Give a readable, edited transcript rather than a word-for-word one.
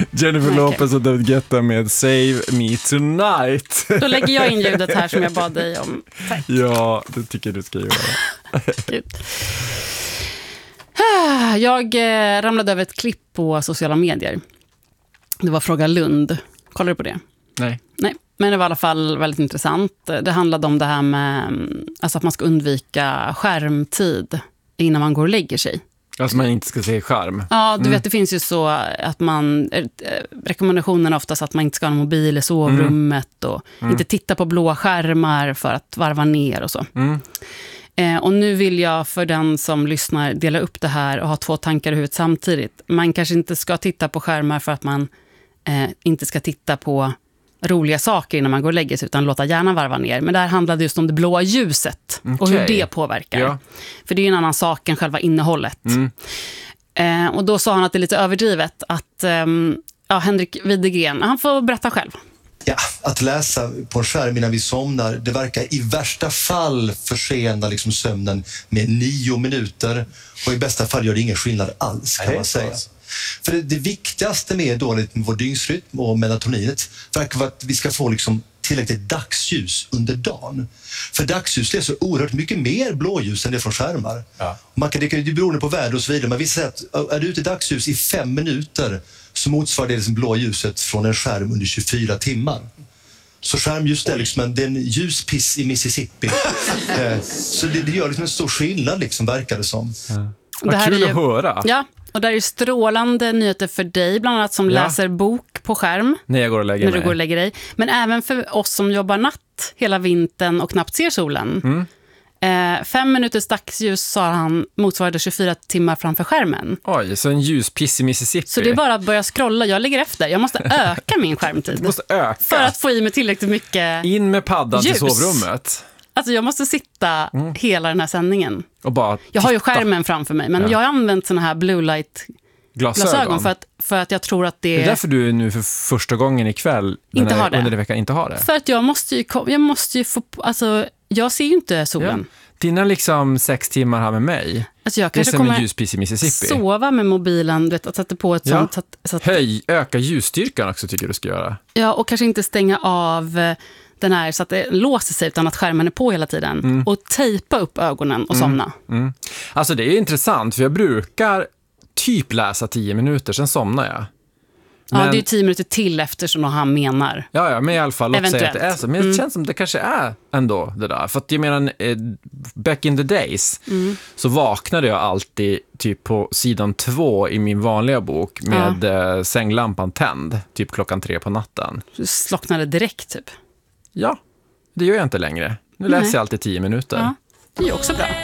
Jennifer Lopez och David Guetta med Save Me Tonight. Då lägger jag in ljudet här som jag bad dig om. Tack. Ja, det tycker jag du ska göra. Gud. Jag ramlade över ett klipp på sociala medier. Det var Fråga Lund. Kollar du på det? Nej. Nej, men det var i alla fall väldigt intressant. Det handlade om det här med alltså att man ska undvika skärmtid innan man går och lägger sig. Alltså man inte ska se skärm. Ja, du vet, det finns ju så att man rekommendationen är oftast att man inte ska ha en mobil i sovrummet och inte titta på blåa skärmar för att varva ner och så. Och nu vill jag för den som lyssnar dela upp det här och ha 2 tankar i huvudet samtidigt. Man kanske inte ska titta på skärmar för att man inte ska titta på roliga saker innan man går och lägger sig, utan låta hjärnan varva ner. Men det här handlade just om det blåa ljuset och hur det påverkar. Ja. För det är ju en annan sak än själva innehållet. Och då sa han att det är lite överdrivet att Henrik Widegren, han får berätta själv. Ja, att läsa på en skärm innan vi somnar, det verkar i värsta fall försena liksom sömnen med 9 minuter. Och i bästa fall gör det ingen skillnad alls, kan man säga. För det viktigaste med vår dygnsrytm och melatoninet verkar vara att vi ska få liksom tillräckligt dagsljus under dagen. För dagsljus är så oerhört mycket mer blåljus än det från skärmar. Ja. Det är beroende på väder och så vidare. Men vi säger att är du ute i dagsljus i 5 minuter så motsvarar det liksom blåljuset från en skärm under 24 timmar. Så skärmljus är liksom en ljuspiss i Mississippi. Så det gör liksom en stor skillnad liksom, verkar det som. Ja. Vad kul att höra. Ja. Och där är strålande nyheter för dig, bland annat som läser bok på skärm. När jag går och lägger mig. När du går och lägger dig. Men även för oss som jobbar natt hela vintern och knappt ser solen. 5 minuters dagsljus, sa han, motsvarade 24 timmar framför skärmen. Oj, så en ljuspiss i Mississippi. Så det är bara att börja scrolla. Jag ligger efter. Jag måste öka min skärmtid. Du måste öka. För att få i mig tillräckligt mycket in med paddan ljus. Till sovrummet. Alltså jag måste sitta hela den här sändningen. Och bara jag har ju skärmen framför mig, men jag har använt såna här blue light glasögon för att jag tror att det är därför du nu för första gången ikväll under veckan inte har det. För att jag måste ju få, alltså jag ser ju inte solen. Ja. Dina liksom 6 timmar här med mig. Alltså jag det är kanske som en ljuspiss i Mississippi. Sova med mobilen, du vet, att sätta på ett sånt så att öka ljusstyrkan också tycker du ska göra. Ja, och kanske inte stänga av den här så att det låser sig utan att skärmen är på hela tiden. Och tejpa upp ögonen och somna. Alltså det är intressant för jag brukar typ läsa 10 minuter, sen somnar jag. Men, det är ju 10 minuter till efter som han menar. Ja, men i alla fall låt säga att det är så. Men det känns som det kanske är ändå det där. För att jag menar, back in the days så vaknade jag alltid typ på sidan 2 i min vanliga bok med sänglampan tänd, typ 3:00 på natten. Du slocknade direkt typ. Ja, det gör jag inte längre. Nu läser jag alltid 10 minuter. Ja, det är ju också bra.